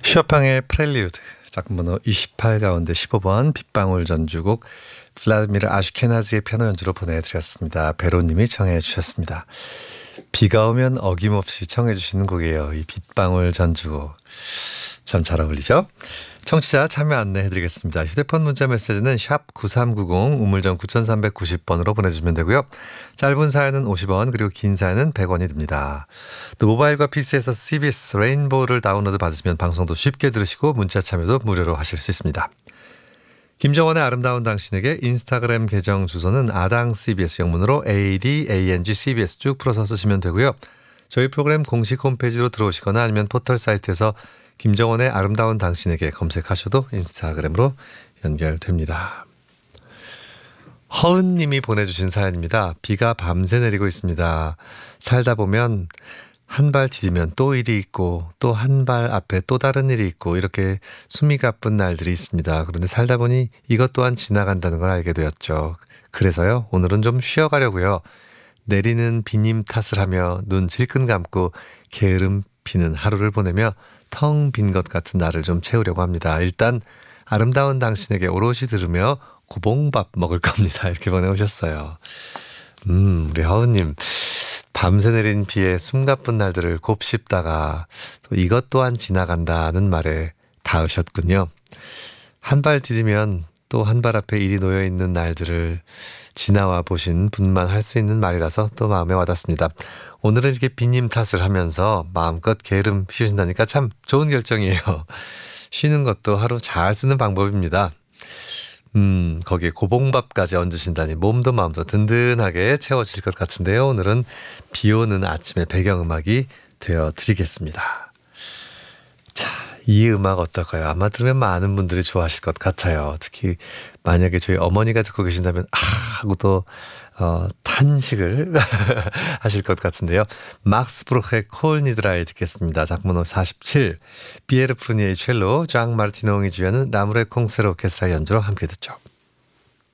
쇼팽의 프렐리우드 작품번호 28 가운데 15번 빗방울 전주곡 블라디미르 아슈케나즈의 피아노 연주로 보내드렸습니다. 베로님이 청해 주셨습니다. 비가 오면 어김없이 청해 주시는 곡이에요. 이 빗방울 전주곡 참 잘 어울리죠? 청취자 참여 안내해드리겠습니다. 휴대폰 문자 메시지는 샵 9390 우물정 9390번으로 보내주시면 되고요. 짧은 사연은 50원 그리고 긴 사연은 100원이 듭니다. 또 모바일과 PC에서 CBS 레인보우를 다운로드 받으시면 방송도 쉽게 들으시고 문자 참여도 무료로 하실 수 있습니다. 김정원의 아름다운 당신에게 인스타그램 계정 주소는 아당 CBS 영문으로 ADANG CBS 쭉 풀어서 쓰시면 되고요. 저희 프로그램 공식 홈페이지로 들어오시거나 아니면 포털 사이트에서 김정원의 아름다운 당신에게 검색하셔도 인스타그램으로 연결됩니다. 허은님이 보내주신 사연입니다. 비가 밤새 내리고 있습니다. 살다 보면 한 발 디디면 또 일이 있고 또 한 발 앞에 또 다른 일이 있고 이렇게 숨이 가쁜 날들이 있습니다. 그런데 살다 보니 이것 또한 지나간다는 걸 알게 되었죠. 그래서요 오늘은 좀 쉬어가려고요. 내리는 비님 탓을 하며 눈 질끈 감고 게으름 피는 하루를 보내며 텅 빈 것 같은 나를 좀 채우려고 합니다. 일단 아름다운 당신에게 오롯이 들으며 고봉밥 먹을 겁니다. 이렇게 보내오셨어요. 우리 허은님 밤새 내린 비에 숨가쁜 날들을 곱씹다가 또 이것 또한 지나간다는 말에 닿으셨군요. 한 발 디디면 또 한 발 앞에 일이 놓여있는 날들을 지나와 보신 분만 할 수 있는 말이라서 또 마음에 와닿습니다. 오늘은 이렇게 비님 탓을 하면서 마음껏 게으름 피우신다니까 참 좋은 결정이에요. 쉬는 것도 하루 잘 쓰는 방법입니다. 거기에 고봉밥까지 얹으신다니 몸도 마음도 든든하게 채워질 것 같은데요. 오늘은 비 오는 아침의 배경음악이 되어드리겠습니다. 자, 이 음악 어떨까요? 아마 들으면 많은 분들이 좋아하실 것 같아요. 특히 만약에 저희 어머니가 듣고 계신다면 하고 또 탄식을 하실 것 같은데요. 막스 브루크의 콜 니드라이 듣겠습니다. 작품번호 47 비에르 프루니에의 첼로 장 마르티노 옹이 지휘하는 라무레 콩세르 오케스트라 연주로 함께 듣죠.